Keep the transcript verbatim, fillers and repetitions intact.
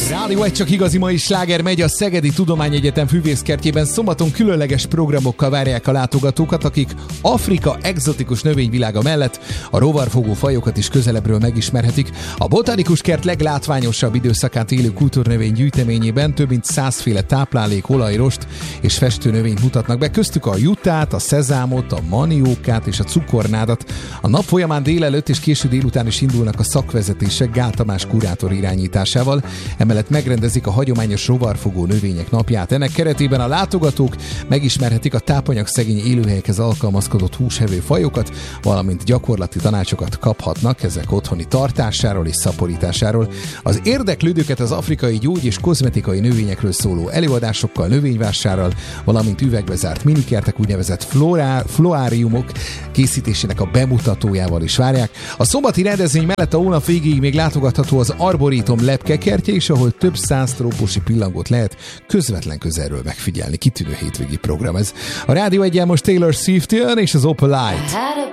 Rádió egy csak igazi mai sláger megy a Szegedi Tudományegyetem füvészkertjében. Szombaton különleges programokkal várják a látogatókat, akik Afrika egzotikus növényvilága mellett a rovarfogó fajokat is közelebbről megismerhetik. A botanikus kert leglátványosabb időszakát élő kultúrnövény gyűjteményében több mint százféle táplálék, olajrost és festőnövényt mutatnak be, köztük a jutát, a szezámot, a maniókát és a cukornádat. A nap folyamán délelőtt és késő délután is indulnak a szakvezetések Gál Tamás kurátor irányításával. Emellett megrendezik a hagyományos rovarfogó növények napját. Ennek keretében a látogatók megismerhetik a tápanyagszegény élőhelyekhez alkalmazkodott húsevő fajokat, valamint gyakorlati tanácsokat kaphatnak ezek otthoni tartásáról és szaporításáról. Az érdeklődőket az afrikai gyógy- és kozmetikai növényekről szóló előadásokkal, növényvásárral, valamint üvegbe zárt minikertek, úgynevezett florá, floáriumok készítésének a bemutatójával is várják. A szombati rendezvény mellett a hónap végéig még látogatható az Arborétum lepkekertje is, ahol több száz trópusi pillangót lehet közvetlen közelről megfigyelni. Kitűnő hétvégi program ez. A Rádió egyen most Taylor Swift jön és az Opalite.